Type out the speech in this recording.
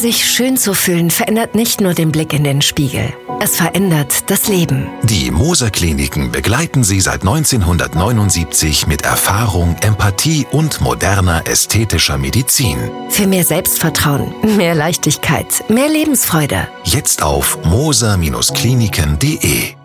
Sich schön zu fühlen, verändert nicht nur den Blick in den Spiegel. Es verändert das Leben. Die Moser Kliniken begleiten Sie seit 1979 mit Erfahrung, Empathie und moderner ästhetischer Medizin. Für mehr Selbstvertrauen, mehr Leichtigkeit, mehr Lebensfreude. Jetzt auf moser-kliniken.de.